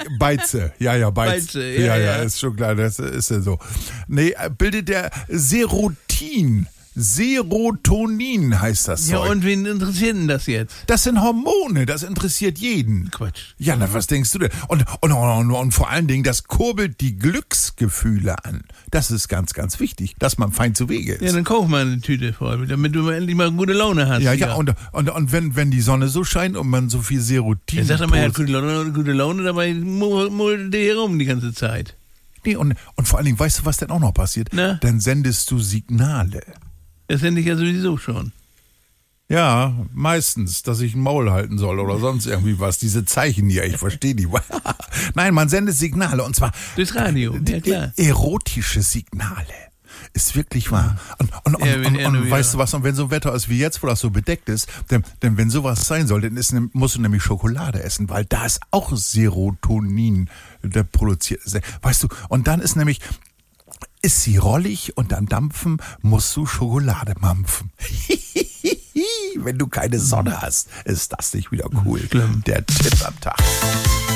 Beize. Ja, Beize, Ja, ja. ist schon klar, das ist ja so. Nee, bildet der Serotonin. Serotonin heißt das Ja, Zeug. und wen interessiert denn das jetzt? Das sind Hormone, das interessiert jeden. Quatsch. Ja, na, was denkst du denn? Und vor allen Dingen, das kurbelt die Glücksgefühle an. Das ist ganz, ganz wichtig, dass man fein zu Wege ist. Ja, dann kauf mal eine Tüte voll, damit du mal endlich mal gute Laune hast. Ja, und wenn die Sonne so scheint und man so viel Serotin... Er sagt immer, er hat gute Laune, dabei mullt der herum die ganze Zeit. Nee, und vor allen Dingen, weißt du, was denn auch noch passiert? Na? Dann sendest du Signale. Das sende ich ja sowieso schon. Ja, meistens, dass ich ein Maul halten soll oder sonst irgendwie was. Diese Zeichen hier, ich verstehe die. Nein, man sendet Signale und zwar Durchs Radio, ja klar. erotische Signale. Ist wirklich wahr. Und weißt du was, und wenn so ein Wetter ist wie jetzt, wo das so bedeckt ist, denn wenn sowas sein soll, dann musst du nämlich Schokolade essen, weil da ist auch Serotonin, der produziert. Weißt du, und dann ist nämlich... Ist sie rollig und dann dampfen, musst du Schokolade mampfen. Wenn du keine Sonne hast, ist das nicht wieder cool. Schlimm. Der Tipp am Tag.